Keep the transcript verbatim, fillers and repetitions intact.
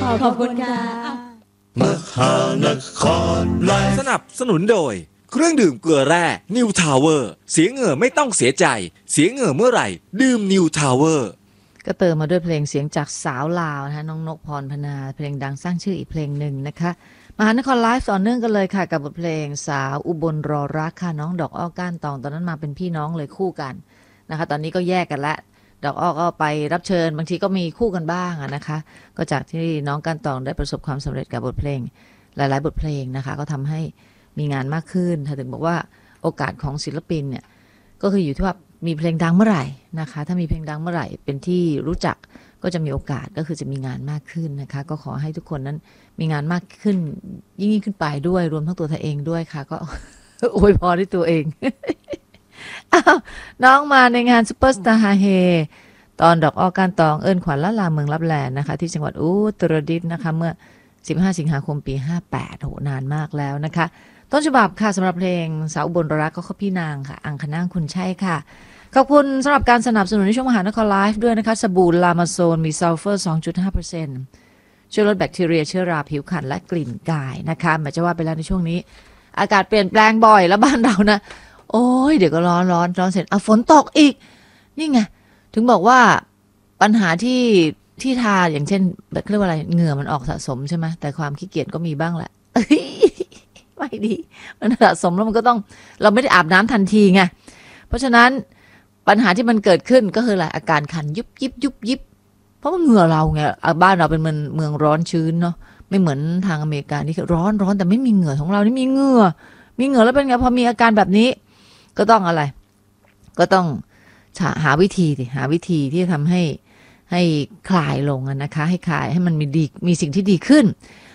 ขอบคุณค่ะมหานครไลฟ์สนับสนุนโดยเครื่องดื่มเกลือแร่นิวทาวเวอร์เสียเหงื่อไม่ต้องเสียใจเสียเหงื่อเมื่อไหร่ดื่มนิวทาวเวอร์ก็เติมมาด้วยเพลงเสียงจากสาวลาวนะคะน้องนกพรพนาเพลงดังสร้างชื่ออีกเพลงหนึ่งนะคะมหานครไลฟ์ต่อเนื่องกันเลยค่ะกับบทเพลงสาวอุบลรอรักค่ะน้องดอกอ้อก้านตองตอนนั้นมาเป็นพี่น้องเลยคู่กันนะคะตอนนี้ก็แยกกันแล้วดอกอ้อก็ไปรับเชิญบางทีก็มีคู่กันบ้างนะคะก็จากที่น้องก้านตองได้ประสบความสำเร็จกับบทเพลงหลายๆบทเพลงนะคะก็ทำให้มีงานมากขึ้นถ้าถึงบอกว่าโอกาสของศิลปินเนี่ยก็คืออยู่ที่ว่ามีเพลงดังเมื่อไหร่นะคะถ้ามีเพลงดังเมื่อไหร่เป็นที่รู้จักก็จะมีโอกาสก็คือจะมีงานมากขึ้นนะคะก็ขอให้ทุกคนนั้นมีงานมากขึ้นยิ่งยิ่งขึ้นไปด้วยรวมทั้งตัวเธอเองด้วยค่ะก็ อวยพรด้วยตัวเอง อ้าวน้องมาในงานซุปเปอร์สตาร์ฮาเฮตอนดอกอ้อก้านตองเอิ้นขวัญละลาเมืองลับแลนะคะที่จังหวัดอุตรดิตถ์นะคะเมื่อสิบห้าสิงหาคมปีห้าแปดโหนานมากแล้วนะคะต้นฉบับค่ะสำหรับเพลงสาวอุบลรักก็ข้อพี่นางค่ะอังคณางคุณใช่ค่ะขอบคุณสำหรับการสนับสนุนในช่วงมหานครไลฟ์ด้วยนะคะสบู่ลามาโซนมีซัลเฟอร์ สองจุดห้าเปอร์เซ็นต์ ช่วยลดแบคทีเรียเชื้อราผิวขันและกลิ่นกายนะคะแม้จะว่าไปแล้วในช่วงนี้อากาศเปลี่ยนแปลงบ่อยแล้วบ้านเรานะโอ้ยเดี๋ยวก็ร้อนร้อนร้อนเสร็จอ่ะฝนตกอีกนี่ไงถึงบอกว่าปัญหาที่ที่ทาอย่างเช่นเรียกว่าอะไรเหงื่อมันออกสะสมใช่ไหมแต่ความขี้เกียจก็มีบ้างแหละ ไม่ดีมันสะสมแล้วมันก็ต้องเราไม่ได้อาบน้ำทันทีไงเพราะฉะนั้นปัญหาที่มันเกิดขึ้นก็คืออะไรอาการคันยุบยิบยุบยิบเพราะว่าเหงื่อเราไงบ้านเราเป็นเมืองเมืองร้อนชื้นเนาะไม่เหมือนทางอเมริกานี่คือร้อนร้อนแต่ไม่มีเหงื่อของเรานี่มีเหงื่อมีเหงื่อแล้วเป็นไงพอมีอาการแบบนี้ก็ต้องอะไรก็ต้องหาวิธีสิหาวิธีที่จะทำให้ให้คลายลงนะคะให้คลายให้มันมีดีมีสิ่งที่ดีขึ้น